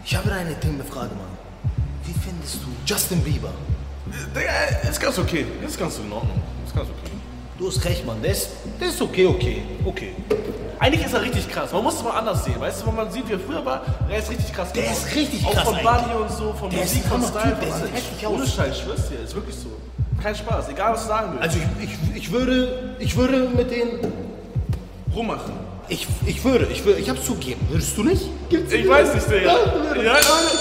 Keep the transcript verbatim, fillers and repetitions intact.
Ich habe eine Themenfrage, Mann. Wie findest du Justin Bieber? Digga, ist ganz okay. Ist ganz in Ordnung. Ist ganz okay. Du hast recht, Mann. Der ist, der ist okay, okay, okay. Eigentlich ist er richtig krass. Man muss es mal anders sehen. Weißt du, wenn man sieht, wie er früher war, er ist richtig krass. Der geworden. ist richtig Auch krass. Auch von Body und so, von der Musik, ist von Hammer Style, Typ, der von sieht alles. heftig aus. Ohne Scheiß, ich schwör's dir, ist wirklich so. Kein Spaß, egal was du sagen willst. Also ich, ich, ich würde, ich würde mit denen rummachen. Ich, ich würde, ich würde, ich hab's zugegeben. Würdest du nicht? Gibt's ich weiß nicht, Digga. Ja, ja,